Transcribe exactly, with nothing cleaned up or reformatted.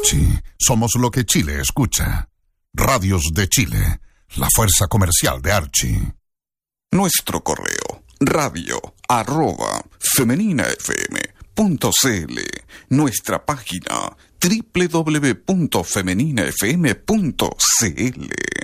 Archie, somos lo que Chile escucha. Radios de Chile, la fuerza comercial de Archie. Nuestro correo, radio arroba femeninafm.cl. Nuestra página, doble u doble u doble u punto femeninafm punto c l.